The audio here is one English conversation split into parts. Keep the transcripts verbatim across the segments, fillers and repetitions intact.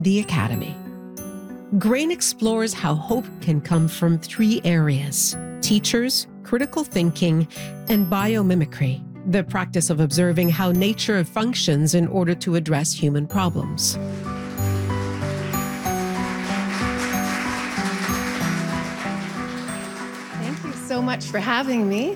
the Academy. GRAIN explores how hope can come from three areas: teachers, critical thinking, and biomimicry, the practice of observing how nature functions in order to address human problems. Thank you so much for having me.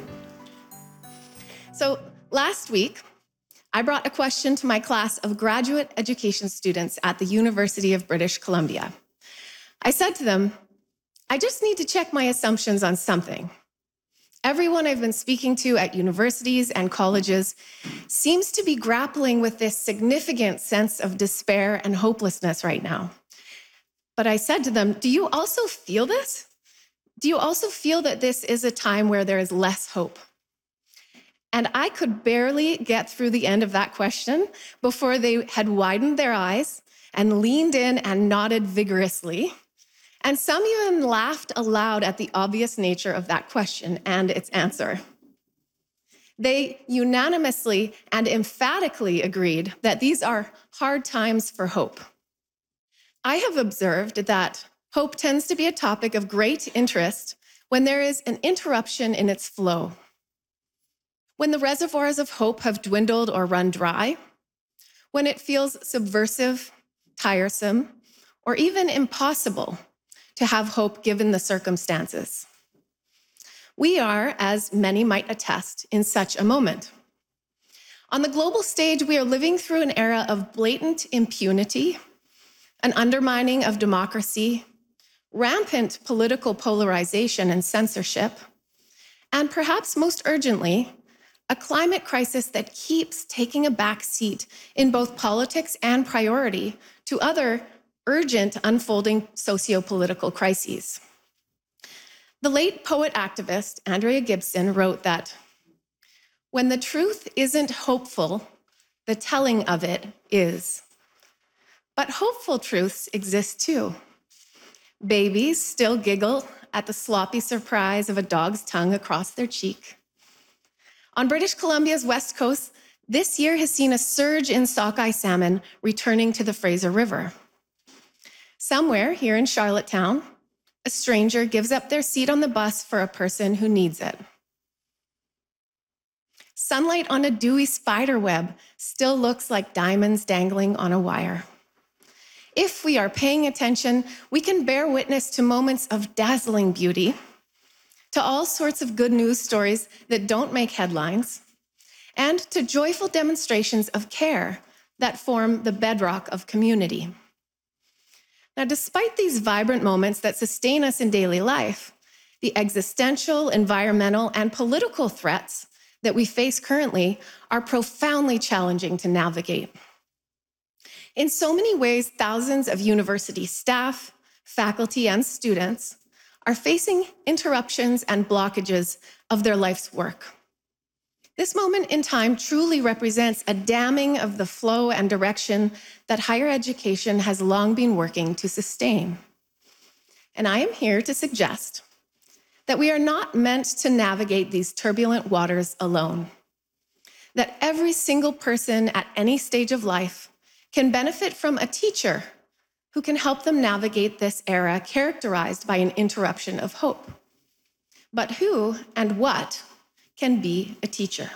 So last week, I brought a question to my class of graduate education students at the University of British Columbia. I said to them, I just need to check my assumptions on something. Everyone I've been speaking to at universities and colleges seems to be grappling with this significant sense of despair and hopelessness right now. But I said to them, do you also feel this? Do you also feel that this is a time where there is less hope? And I could barely get through the end of that question before they had widened their eyes and leaned in and nodded vigorously. And some even laughed aloud at the obvious nature of that question and its answer. They unanimously and emphatically agreed that these are hard times for hope. I have observed that hope tends to be a topic of great interest when there is an interruption in its flow. When the reservoirs of hope have dwindled or run dry, when it feels subversive, tiresome, or even impossible to have hope given the circumstances. We are, as many might attest, in such a moment. On the global stage, we are living through an era of blatant impunity, an undermining of democracy, rampant political polarization and censorship, and perhaps most urgently, a climate crisis that keeps taking a back seat in both politics and priority to other urgent unfolding socio-political crises. The late poet-activist Andrea Gibson wrote that, when the truth isn't hopeful, the telling of it is. But hopeful truths exist too. Babies still giggle at the sloppy surprise of a dog's tongue across their cheek. On British Columbia's west coast, this year has seen a surge in sockeye salmon returning to the Fraser River. Somewhere here in Charlottetown, a stranger gives up their seat on the bus for a person who needs it. Sunlight on a dewy spider web still looks like diamonds dangling on a wire. If we are paying attention, we can bear witness to moments of dazzling beauty, to all sorts of good news stories that don't make headlines, and to joyful demonstrations of care that form the bedrock of community. Now, despite these vibrant moments that sustain us in daily life, the existential, environmental, and political threats that we face currently are profoundly challenging to navigate. In so many ways, thousands of university staff, faculty, and students are facing interruptions and blockages of their life's work. This moment in time truly represents a damming of the flow and direction that higher education has long been working to sustain. And I am here to suggest that we are not meant to navigate these turbulent waters alone, that every single person at any stage of life can benefit from a teacher who can help them navigate this era characterized by an interruption of hope. But who and what can be a teacher?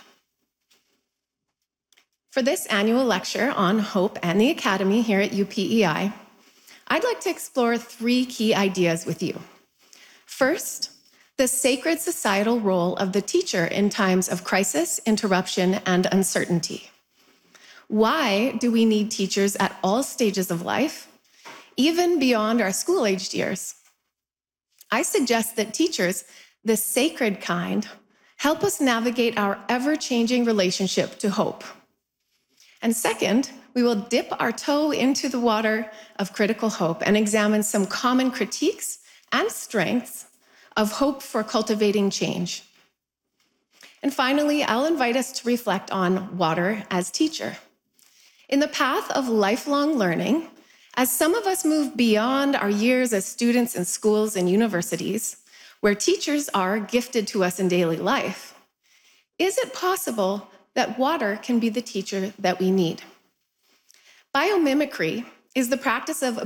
For this annual lecture on hope and the Academy here at U P E I, I'd like to explore three key ideas with you. First, the sacred societal role of the teacher in times of crisis, interruption, and uncertainty. Why do we need teachers at all stages of life, even beyond our school-aged years? I suggest that teachers, the sacred kind, help us navigate our ever-changing relationship to hope. And second, we will dip our toe into the water of critical hope and examine some common critiques and strengths of hope for cultivating change. And finally, I'll invite us to reflect on water as teacher. In the path of lifelong learning, as some of us move beyond our years as students in schools and universities, where teachers are gifted to us in daily life, is it possible that water can be the teacher that we need? Biomimicry is the practice of